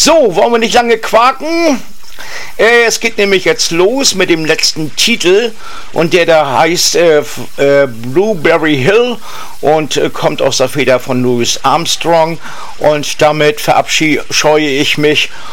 So, wollen wir nicht lange quaken? Es geht nämlich jetzt los mit dem letzten Titel und der da heißt Blueberry Hill und kommt aus der Feder von Louis Armstrong und damit verabscheue ich mich